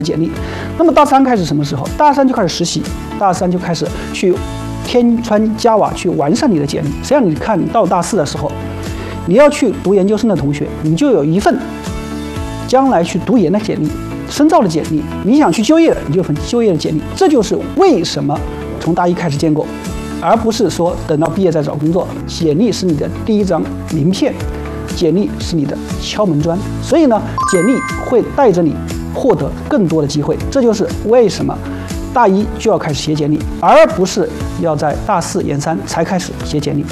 简历。那么大三开始什么时候？大三就开始实习，大三就开始去添砖加瓦，去完善你的简历。实际上，你看到大四的时候，你要去读研究生的同学，你就有一份将来去读研的简历、深造的简历；你想去就业的，你就有份就业的简历。这就是为什么从大一开始建构，而不是说等到毕业再找工作。简历是你的第一张名片，简历是你的敲门砖。所以呢，简历会带着你获得更多的机会。这就是为什么大一就要开始写简历，而不是要在大四研三才开始写简历。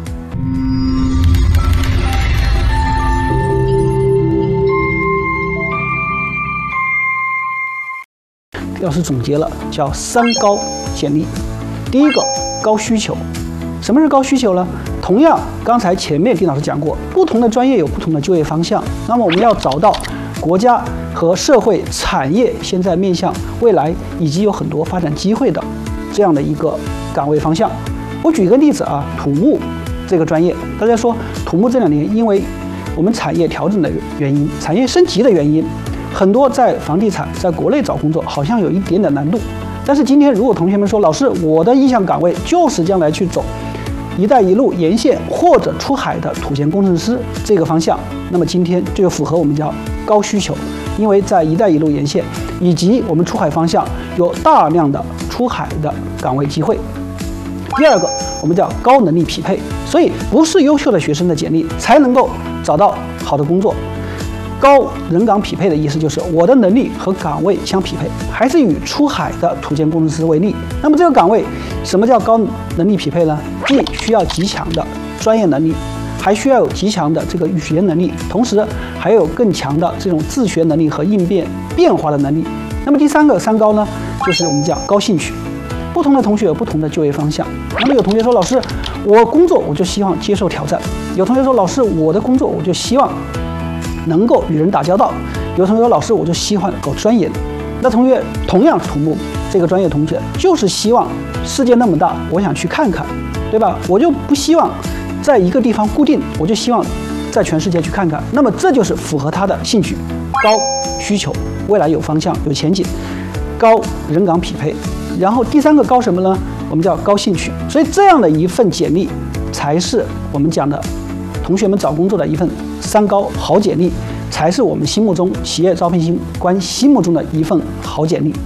老师总结了，叫3高简历。第一个，高需求。什么是高需求呢？同样，刚才前面丁老师讲过，不同的专业有不同的就业方向。那么我们要找到国家和社会产业现在面向未来以及有很多发展机会的这样的一个岗位方向。我举一个例子啊，土木这个专业，大家说土木这2年因为我们产业调整的原因、产业升级的原因，很多在房地产在国内找工作好像有一点点难度。但是今天如果同学们说，老师，我的意向岗位就是将来去走“一带一路”沿线或者出海的土建工程师这个方向，那么今天这就符合我们叫高需求，因为在“一带一路”沿线以及我们出海方向有大量的出海的岗位机会。第二个，我们叫高能力匹配，所以不是优秀的学生的简历才能够找到好的工作。高人岗匹配的意思就是我的能力和岗位相匹配，还是以出海的土建工程师为例。那么这个岗位什么叫高能力匹配呢？既需要极强的专业能力，还需要有极强的这个语言能力，同时还有更强的这种自学能力和应变化的能力。那么第三个3高呢，就是我们讲高兴趣。不同的同学有不同的就业方向。那么有同学说，老师，我工作我就希望接受挑战；有同学说，老师，我的工作我就希望能够与人打交道；有同学说，老师，我就喜欢搞钻研。那同学同样土木这个专业同学，就是希望世界那么大，我想去看看，对吧？我就不希望在一个地方固定，我就希望在全世界去看看。那么这就是符合他的兴趣，高需求，未来有方向、有前景，高人岗匹配。然后第3个高什么呢？我们叫高兴趣。所以这样的一份简历，才是我们讲的同学们找工作的一份3高好简历，才是我们心目中企业招聘官心目中的一份好简历。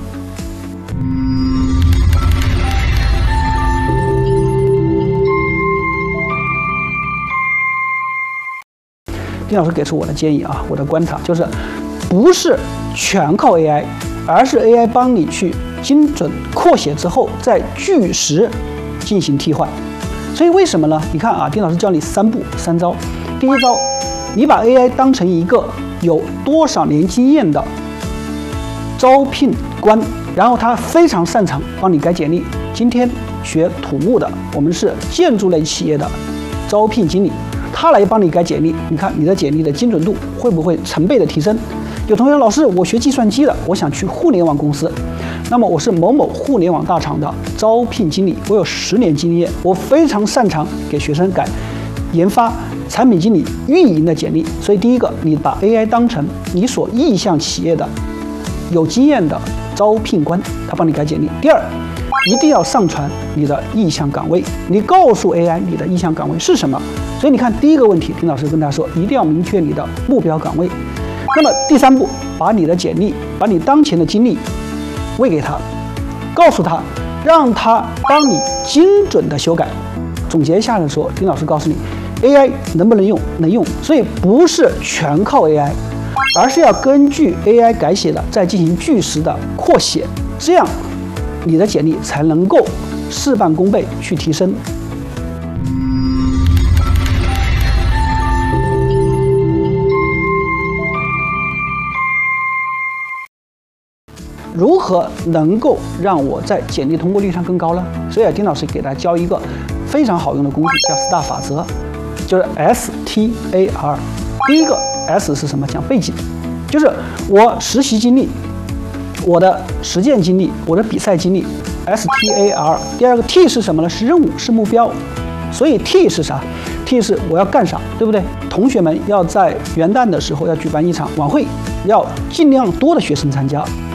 丁老师给出我的建议啊，我的观察就是，不是全靠 AI， 而是 AI 帮你去精准扩写之后，再据实进行替换。所以为什么呢？你看啊，丁老师教你3步3招。第一招，你把 AI 当成一个有多少年经验的招聘官，然后他非常擅长帮你改简历。今天学土木的，我们是建筑类企业的招聘经理，他来帮你改简历，你看你的简历的精准度会不会成倍的提升？有同学说，老师，我学计算机的，我想去互联网公司，那么我是某某互联网大厂的招聘经理，我有10年经验，我非常擅长给学生改研发、产品经理、运营的简历。所以第一个，你把 AI 当成你所意向企业的有经验的招聘官，他帮你改简历。第二，一定要上传你的意向岗位，你告诉 AI 你的意向岗位是什么。所以你看，第一个问题，丁老师跟大家说，一定要明确你的目标岗位。那么第3步，把你的简历，把你当前的经历喂给他，告诉他，让他帮你精准的修改。总结一下的说，丁老师告诉你 ，AI 能不能用？能用。所以不是全靠 AI， 而是要根据 AI 改写的再进行据实的扩写，这样你的简历才能够事半功倍去提升。如何能够让我在简历通过率上更高呢？所以丁老师给大家教一个非常好用的工具，叫 STAR 法则，就是 STAR。第一个 S 是什么？讲背景，就是我实习经历、我的实践经历、我的比赛经历 ，STAR。第二个 T 是什么呢？是任务，是目标。所以 T 是啥 ？T 是我要干啥，对不对？同学们要在元旦的时候要举办一场晚会，要尽量多的学生参加。